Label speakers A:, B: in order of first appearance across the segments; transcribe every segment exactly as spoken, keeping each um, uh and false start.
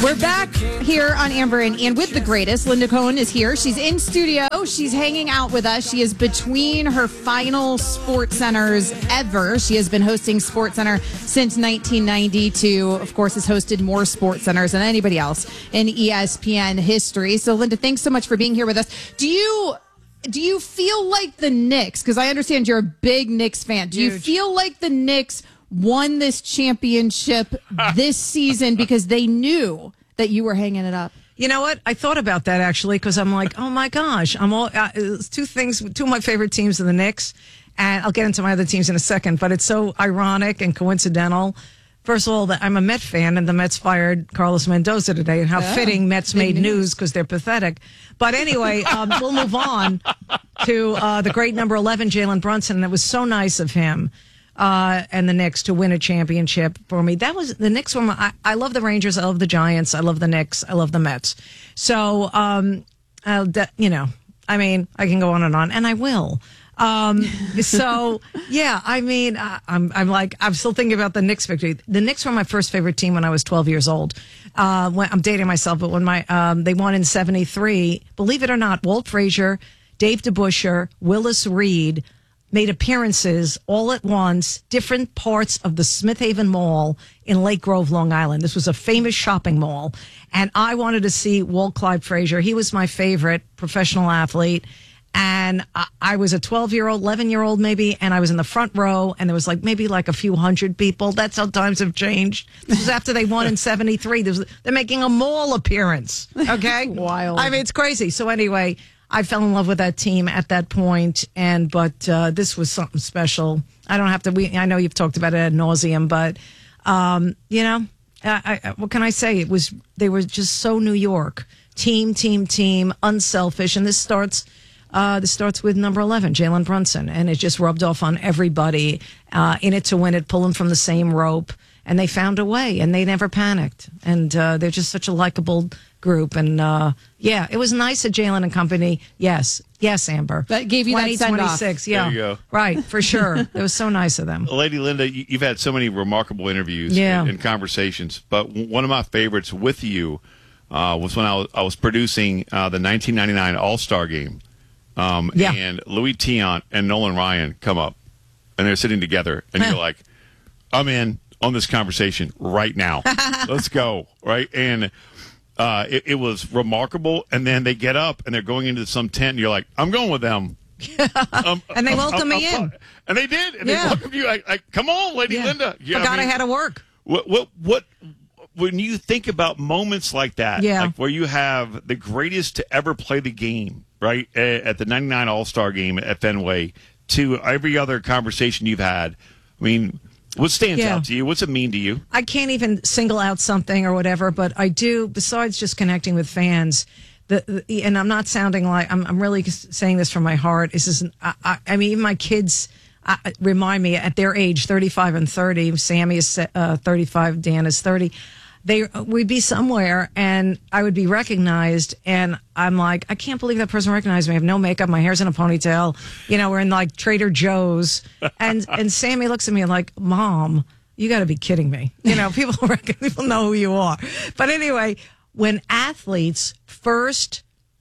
A: We're back here on Amber and, and with the greatest. Linda Cohen is here. She's in studio. She's hanging out with us. She is between her final Sports Centers ever. She has been hosting Sports Center since nineteen ninety-two. Of course, has hosted more Sports Centers than anybody else in E S P N history. So, Linda, thanks so much for being here with us. Do you do you feel like the Knicks, because I understand you're a big Knicks fan, do Huge. you feel like the Knicks won this championship this season because they knew that you were hanging it up?
B: You know what? I thought about that actually because I'm like, oh my gosh, I'm all uh, it's two things. Two of my favorite teams are the Knicks, and I'll get into my other teams in a second. But it's so ironic and coincidental. First of all, that I'm a Met fan, and the Mets fired Carlos Mendoza today, and how yeah, fitting Mets made news because they're pathetic. But anyway, um, we'll move on to uh, the great number eleven, Jalen Brunson, and it was so nice of him. Uh, and the Knicks to win a championship for me. That was the Knicks were my, I, I love the Rangers. I love the Giants. I love the Knicks. I love the Mets. So, um, I'll de- you know, I mean, I can go on and on, and I will. Um, so yeah, I mean, I, I'm, I'm like, I'm still thinking about the Knicks victory. The Knicks were my first favorite team when I was twelve years old. Uh, when, I'm dating myself, but when my, um, they won in seventy-three, believe it or not, Walt Frazier, Dave DeBusschere, Willis Reed, made appearances all at once, different parts of the Smith Haven Mall in Lake Grove, Long Island. This was a famous shopping mall. And I wanted to see Walt Clyde Frazier. He was my favorite professional athlete. And I, I was a twelve-year-old, eleven-year-old maybe, and I was in the front row, and there was like maybe like a few hundred people. That's how times have changed. This was after they won in seventy-three. Was, they're making a mall appearance, okay?
A: Wild.
B: I mean, it's crazy. So anyway, I fell in love with that team at that point, and but uh, this was something special. I don't have to. We, I know you've talked about it ad nauseum, but um, you know, I, I, what can I say? It was they were just so New York team, team, team, unselfish, and this starts. Uh, this starts with number eleven, Jalen Brunson, and it just rubbed off on everybody. Uh, in it to win it, pulling from the same rope, and they found a way, and they never panicked, and uh, they're just such a likable group. And uh, yeah, it was nice at Jalen and company. Yes, yes, Amber.
A: That gave you that send off.
B: Yeah,
C: there you go.
B: Right, for sure. It was so nice of them.
C: Lady Linda, you've had so many remarkable interviews
B: yeah.
C: and, and conversations, but one of my favorites with you uh, was when I was, I was producing uh, the nineteen ninety-nine All-Star Game. Um,
B: yeah.
C: And Louis Tiant and Nolan Ryan come up, and they're sitting together, and you're like, I'm in on this conversation right now. Let's go, right? And uh, it, it was remarkable, and then they get up, and they're going into some tent, and you're like, I'm going with them. um,
B: and they welcomed
C: um,
B: me
C: um,
B: in.
C: And they did, and
B: yeah.
C: they welcomed you. Like, like, come on, Lady
B: yeah.
C: Linda. Yeah,
B: Forgot I, mean,
C: I
B: had to work.
C: What, what, what, when you think about moments like that,
B: yeah.
C: like where you have the greatest to ever play the game, right, at the ninety-nine All-Star Game at Fenway, to every other conversation you've had, I mean, what stands
B: yeah.
C: out to you? What's it mean to you?
B: I can't even single out something or whatever, but I do, besides just connecting with fans, the, the and I'm not sounding like, I'm, I'm really saying this from my heart. This is, I, I, I mean, even my kids uh, remind me at their age, thirty-five and thirty, Sammy is uh, thirty-five, Dan is thirty, they we'd be somewhere and I would be recognized, and I'm like, I can't believe that person recognized me. I have no makeup, my hair's in a ponytail, you know, we're in like Trader Joe's, and and Sammy looks at me like, Mom, you got to be kidding me. You know, people reckon, people know who you are. But anyway, when athletes first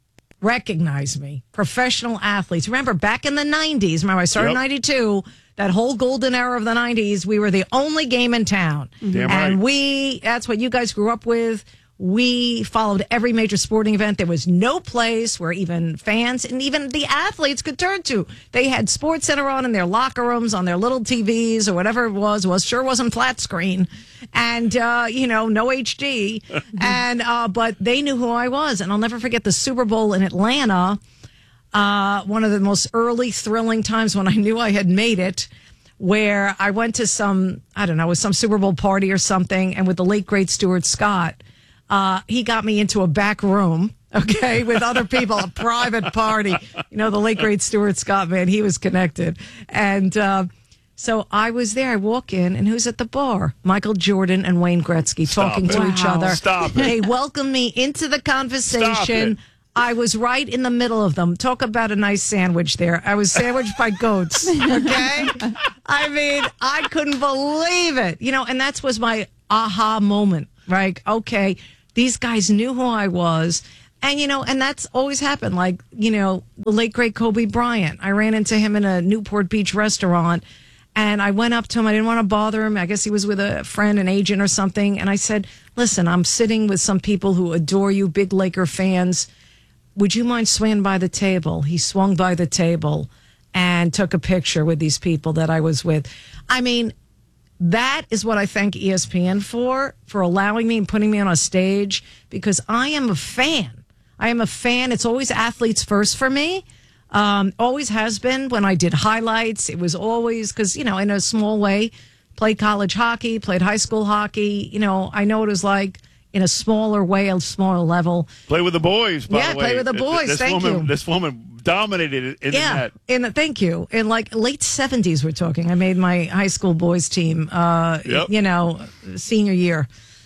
B: recognize me, professional athletes, remember back in the nineties, remember I started in
C: Yep.
B: ninety-two. That whole golden era of the nineties, we were the only game in town.
C: Damn
B: and
C: right.
B: we, that's what you guys grew up with. We followed every major sporting event. There was no place where even fans and even the athletes could turn to. They had Sports Center on in their locker rooms, on their little T Vs or whatever it was. Was sure wasn't flat screen, and uh, you know, no H D. and uh, but they knew who I was, and I'll never forget the Super Bowl in Atlanta. Uh, one of the most early thrilling times when I knew I had made it, where I went to some, I don't know, it was some Super Bowl party or something, and with the late, great Stuart Scott, uh, he got me into a back room, okay, with other people, a private party. You know, the late, great Stuart Scott, man, he was connected. And uh, so I was there. I walk in, and who's at the bar? Michael Jordan and Wayne Gretzky
C: Stop
B: talking
C: it.
B: to each
A: Wow.
B: other.
C: Stop it.
B: They welcomed me into the conversation. I was right in the middle of them. Talk about a nice sandwich there. I was sandwiched by goats. Okay? I mean, I couldn't believe it. You know, and that was my aha moment, right? Okay, these guys knew who I was. And, you know, and that's always happened. Like, you know, the late, great Kobe Bryant. I ran into him in a Newport Beach restaurant, and I went up to him. I didn't want to bother him. I guess he was with a friend, an agent or something. And I said, listen, I'm sitting with some people who adore you, big Laker fans. Would you mind swinging by the table? He swung by the table and took a picture with these people that I was with. I mean, that is what I thank E S P N for, for allowing me and putting me on a stage, because I am a fan. I am a fan. It's always athletes first for me. Um, always has been. When I did highlights, it was always, because, you know, in a small way, played college hockey, played high school hockey. You know, I know what it was like in a smaller way, a smaller level.
C: Play with the boys, by
B: yeah,
C: the way.
B: play with the boys.
C: This
B: Thank
C: woman,
B: you.
C: This woman dominated it in
B: yeah,
C: the net.
B: in the, thank you. In like late seventies, we're talking. I made my high school boys team, uh,
C: Yep.
B: you know, senior year.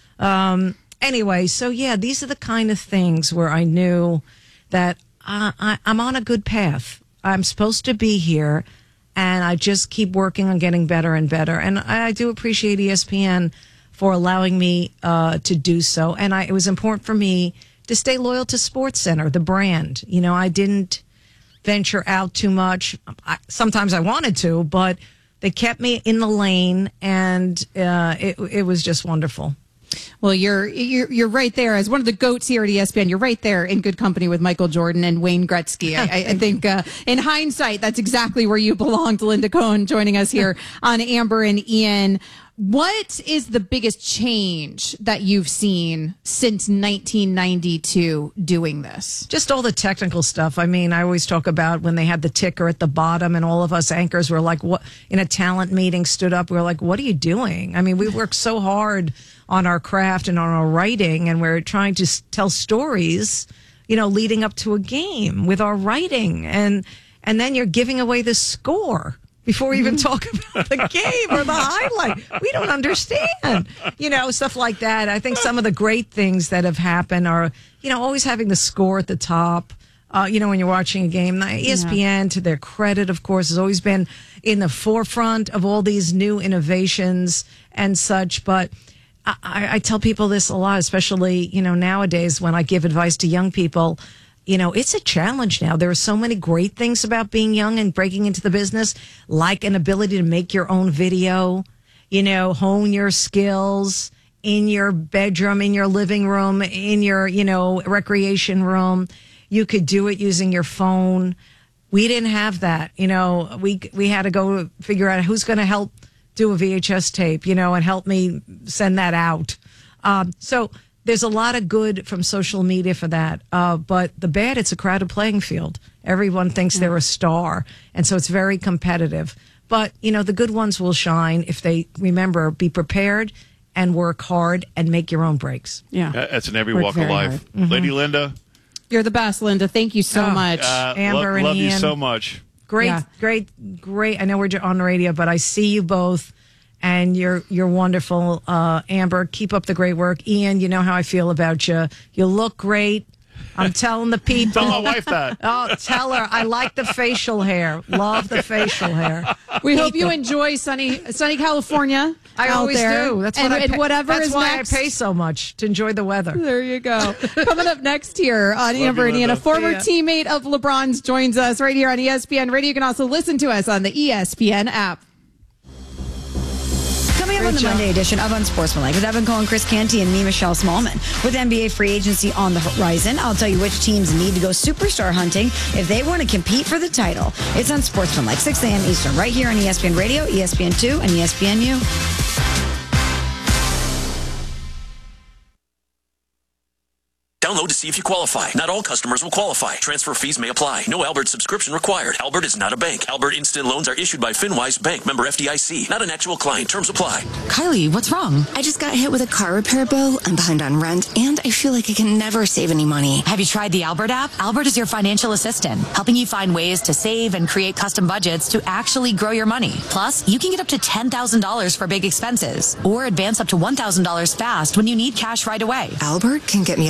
B: Um, anyway, so yeah, these are the kind of things where I knew that I, I, I'm on a good path. I'm supposed to be here, and I just keep working on getting better and better. And I, I do appreciate E S P N for allowing me uh, to do so. And I, it was important for me to stay loyal to SportsCenter, the brand. You know, I didn't venture out too much. I, sometimes I wanted to, but they kept me in the lane, and uh, it, it was just wonderful.
A: Well, you're you're you're right there as one of the goats here at E S P N. You're right there in good company with Michael Jordan and Wayne Gretzky. I, I think uh, in hindsight, that's exactly where you belong. To Linda Cohn joining us here on Amber and Ian. What is the biggest change that you've seen since nineteen ninety-two doing this?
B: Just all the technical stuff. I mean, I always talk about when they had the ticker at the bottom, and all of us anchors were like, what, in a talent meeting, stood up. We were like, what are you doing? I mean, we worked so hard on our craft and on our writing, and we're trying to s- tell stories, you know, leading up to a game with our writing. And, and then you're giving away the score before we even talk about the game or the highlight. We don't understand, you know, stuff like that. I think some of the great things that have happened are, you know, always having the score at the top. Uh, you know, when you're watching a game, E S P N, yeah. to their credit, of course, has always been in the forefront of all these new innovations and such. But I, I tell people this a lot, especially, you know, nowadays when I give advice to young people. You know, it's a challenge now. There are so many great things about being young and breaking into the business, like an ability to make your own video, you know, hone your skills in your bedroom, in your living room, in your, you know, recreation room. You could do it using your phone. We didn't have that. You know, we we had to go figure out who's going to help do a V H S tape, you know, and help me send that out. Um, so there's a lot of good from social media for that. Uh, but the bad, it's a crowded playing field. Everyone thinks yeah. they're a star. And so it's very competitive. But, you know, the good ones will shine if they, remember, be prepared and work hard and make your own breaks.
A: Yeah.
C: That's in every
A: Work
C: walk of life.
A: Mm-hmm.
C: Lady Linda.
A: You're the best, Linda. Thank you so
B: oh,
A: much.
C: Uh,
B: Amber
C: lo-
B: and
C: love
B: Ian.
C: you so much.
B: Great,
A: yeah.
B: great, great. I know we're on the radio, but I see you both. And you're you're wonderful, uh, Amber. Keep up the great work. Ian, you know how I feel about you. You look great. I'm telling the people.
C: Tell my wife that.
B: Oh, tell her I like the facial hair. Love the facial hair.
A: We hope you enjoy sunny sunny California.
B: I
A: out
B: always
A: there.
B: do. That's
A: and,
B: what I
A: and
B: pay,
A: whatever
B: That's
A: is
B: why
A: next.
B: I pay so much to enjoy the weather.
A: There you go. Coming up next here on Amber and Ian, a former teammate of LeBron's joins us right here on E S P N Radio. You can also listen to us on the E S P N app.
D: Coming up on the Monday edition of Unsportsmanlike with Evan Cohen, Chris Canty, and me, Michelle Smallman. With N B A free agency on the horizon, I'll tell you which teams need to go superstar hunting if they want to compete for the title. It's Unsportsmanlike, six a.m. Eastern, right here on E S P N Radio, E S P N two, and E S P N U.
E: Download to see if you qualify. Not all customers will qualify. Transfer fees may apply. No Albert subscription required. Albert is not a bank. Albert Instant Loans are issued by FinWise Bank, member F D I C. Not an actual client. Terms apply.
F: Kylie, what's wrong?
G: I just got hit with a car repair bill. I'm behind on rent, and I feel like I can never save any money.
F: Have you tried the Albert app? Albert is your financial assistant, helping you find ways to save and create custom budgets to actually grow your money. Plus, you can get up to ten thousand dollars for big expenses, or advance up to one thousand dollars fast when you need cash right away.
G: Albert can get me up to ten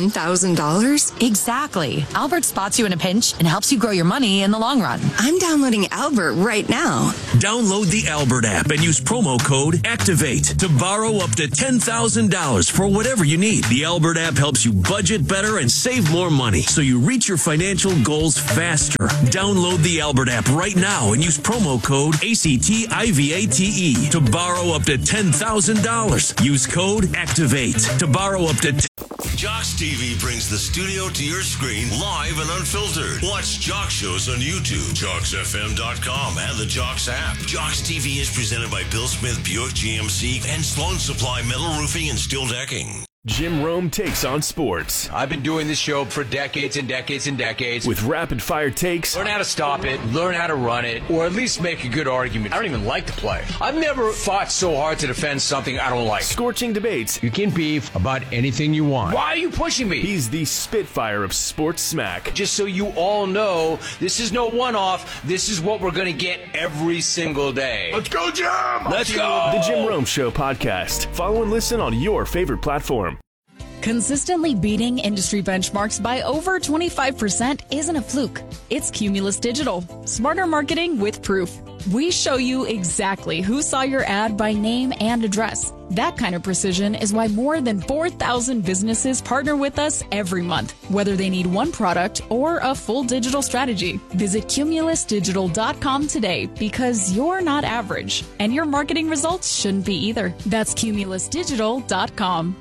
G: ten thousand dollars?
F: Exactly. Albert spots you in a pinch and helps you grow your money in the long run.
G: I'm downloading Albert right now.
E: Download the Albert app and use promo code ACTIVATE to borrow up to ten thousand dollars for whatever you need. The Albert app helps you budget better and save more money so you reach your financial goals faster. Download the Albert app right now and use promo code ACTIVATE to borrow up to ten thousand dollars. Use code ACTIVATE to borrow up to
H: Jocks T V brings the studio to your screen live and unfiltered. Watch Jocks shows on YouTube, jocks f m dot com, and the Jocks app. Jocks T V is presented by Bill Smith Buick G M C and Sloan Supply Metal Roofing and Steel Decking.
I: Jim Rome takes on sports.
J: I've been doing this show for decades and decades and decades.
I: With rapid-fire takes.
J: Learn how to stop it, learn how to run it, or at least make a good argument. I don't even like to play. I've never fought so hard to defend something I don't like.
I: Scorching debates.
J: You can beef about anything you want. Why are you pushing me?
I: He's the Spitfire of sports smack.
J: Just so you all know, this is no one-off. This is what we're going to get every single day.
H: Let's go, Jim!
J: Let's go!
I: The Jim Rome Show podcast. Follow and listen on your favorite platform.
K: Consistently beating industry benchmarks by over twenty-five percent isn't a fluke. It's Cumulus Digital. Smarter marketing with proof. We show you exactly who saw your ad by name and address. That kind of precision is why more than four thousand businesses partner with us every month, whether they need one product or a full digital strategy. Visit cumulus digital dot com today because you're not average, and your marketing results shouldn't be either. That's cumulus digital dot com.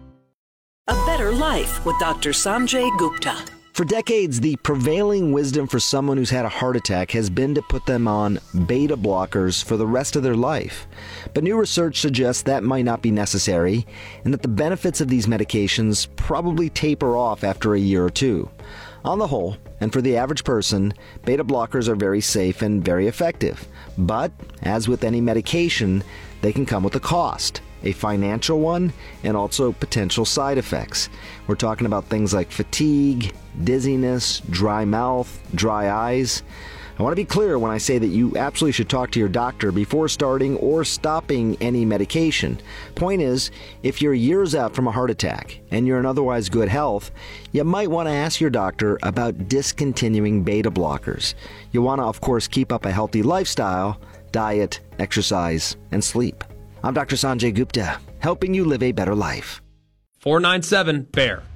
L: A Better Life with Doctor Sanjay Gupta.
M: For decades, the prevailing wisdom for someone who's had a heart attack has been to put them on beta blockers for the rest of their life. But new research suggests that might not be necessary, and that the benefits of these medications probably taper off after a year or two. On the whole, and for the average person, beta blockers are very safe and very effective. But, as with any medication, they can come with a cost. A financial one, and also potential side effects. We're talking about things like fatigue, dizziness, dry mouth, dry eyes. I want to be clear when I say that you absolutely should talk to your doctor before starting or stopping any medication. Point is, if you're years out from a heart attack and you're in otherwise good health, you might want to ask your doctor about discontinuing beta blockers. You want to, of course, keep up a healthy lifestyle, diet, exercise, and sleep. I'm Doctor Sanjay Gupta, helping you live a better life.
N: four nine seven, B E A R.